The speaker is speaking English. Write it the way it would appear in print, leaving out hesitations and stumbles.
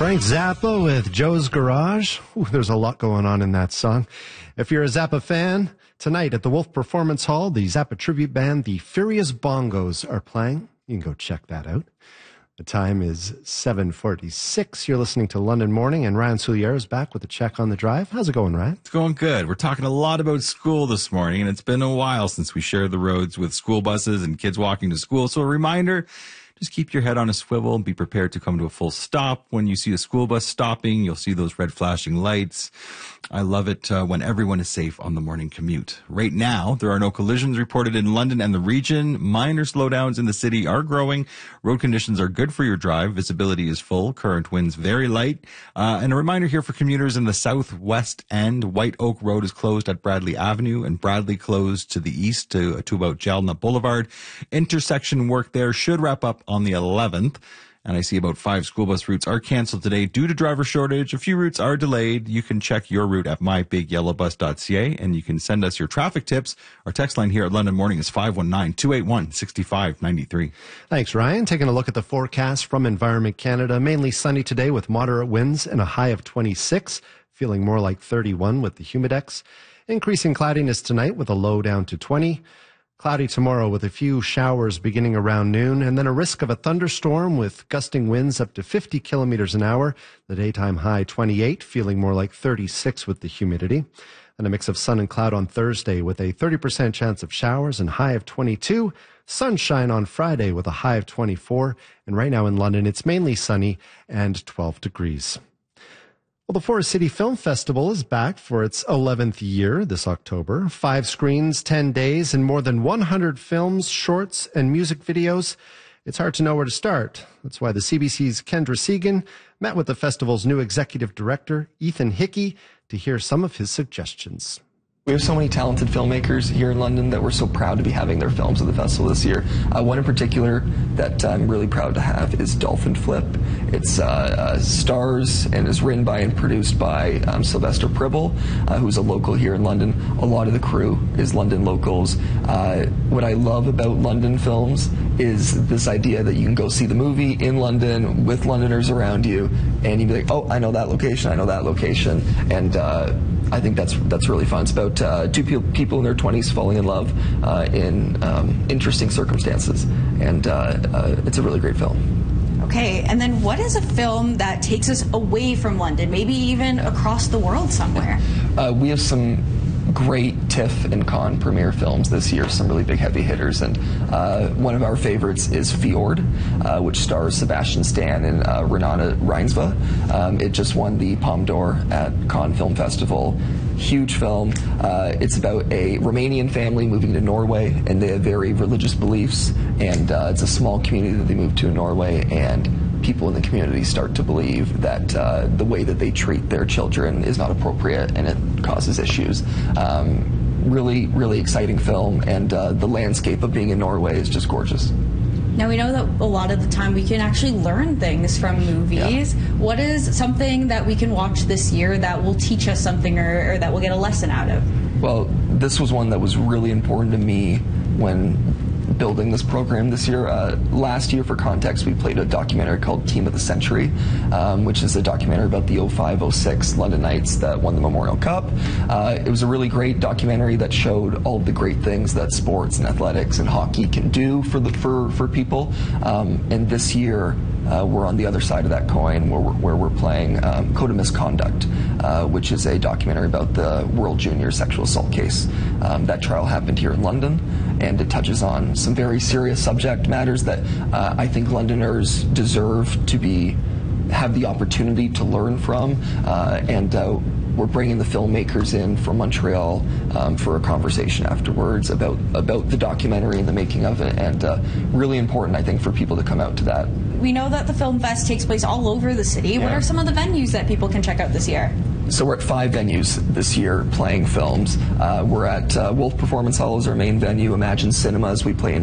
Frank Zappa with Joe's Garage. Ooh, there's a lot going on in that song. If you're a Zappa fan, tonight at the Wolf Performance Hall, the Zappa tribute band, the Furious Bongos, are playing. You can go check that out. The time is 7:46. You're listening to London Morning, and Ryan Soulier is back with a check on the drive. How's it going, Ryan? It's going good. We're talking a lot about school this morning, and it's been a while since we shared the roads with school buses and kids walking to school. So a reminder, just keep your head on a swivel and be prepared to come to a full stop. When you see a school bus stopping, you'll see those red flashing lights. I love it when everyone is safe on the morning commute. Right now, there are no collisions reported in London and the region. Minor slowdowns in the city are growing. Road conditions are good for your drive. Visibility is full. Current winds very light. And a reminder here for commuters in the southwest end, White Oak Road is closed at Bradley Avenue and Bradley closed to the east to about Jalna Boulevard. Intersection work there should wrap up on the 11th. And I see about 5 school bus routes are canceled today due to driver shortage. A few routes are delayed. You can check your route at mybigyellowbus.ca, and you can send us your traffic tips. Our text line here at London Morning is 519-281-6593. Thanks, Ryan. Taking a look at the forecast from Environment Canada. Mainly sunny today with moderate winds and a high of 26, feeling more like 31 with the humidex. Increasing cloudiness tonight with a low down to 20. Cloudy tomorrow with a few showers beginning around noon, and then a risk of a thunderstorm with gusting winds up to 50 kilometers an hour. The daytime high 28, feeling more like 36 with the humidity. And a mix of sun and cloud on Thursday with a 30% chance of showers and high of 22. Sunshine on Friday with a high of 24. And right now in London, it's mainly sunny and 12 degrees. Well, the Forest City Film Festival is back for its 11th year this October. 5 screens, 10 days, and more than 100 films, shorts, and music videos. It's hard to know where to start. That's why the CBC's Kendra Segan met with the festival's new executive director, Ethan Hickey, to hear some of his suggestions. We have so many talented filmmakers here in London that we're so proud to be having their films at the festival this year. One in particular that I'm really proud to have is Dolphin Flip. It stars and is written by and produced by Sylvester Pribble, who's a local here in London. A lot of the crew is London locals. What I love about London films is this idea that you can go see the movie in London with Londoners around you, and you'd be like, oh, I know that location, I know that location, and I think that's really fun. It's about 2 people in their 20s falling in love in interesting circumstances, and it's a really great film. Okay, and then what is a film that takes us away from London, maybe even across the world somewhere? We have some great TIFF and Cannes premiere films this year, some really big heavy hitters, and one of our favorites is Fjord, which stars Sebastian Stan and Renate Reinsve. It just won the Palme d'Or at Cannes Film Festival. Huge film. It's about a Romanian family moving to Norway, and they have very religious beliefs, and it's a small community that they move to in Norway, and people in the community start to believe that the way that they treat their children is not appropriate, and it causes issues. Really, really exciting film, and the landscape of being in Norway is just gorgeous. Now, we know that a lot of the time we can actually learn things from movies. Yeah. What is something that we can watch this year that will teach us something or that we'll get a lesson out of? Well, this was one that was really important to me when building this program this year. Last year, for context, we played a documentary called Team of the Century, which is a documentary about the 05-06 London Knights that won the Memorial Cup. It was a really great documentary that showed all the great things that sports and athletics and hockey can do for people. And this year, we're on the other side of that coin where we're playing Code of Misconduct, which is a documentary about the World Junior sexual assault case. That trial happened here in London, and it touches on some very serious subject matters that I think Londoners deserve to have the opportunity to learn from, and we're bringing the filmmakers in from Montreal for a conversation afterwards about the documentary and the making of it, and really important, I think, for people to come out to that. We know that the Film Fest takes place all over the city. Yeah. What are some of the venues that people can check out this year? So we're at 5 venues this year playing films. We're at Wolf Performance Hall as our main venue, Imagine Cinemas. We play in